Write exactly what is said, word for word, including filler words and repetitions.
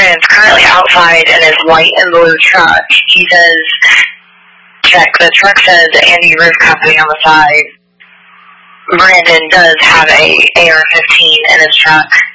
Brandon's currently outside in his white and blue truck. He says, check, the truck says Andy Roof Company on the side. Brandon does have a A R fifteen in his truck.